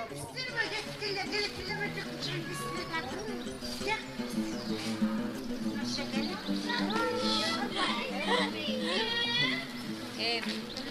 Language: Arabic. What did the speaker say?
استلمى قالت لها ما تاخذش عندي السنة يا ماشي كيف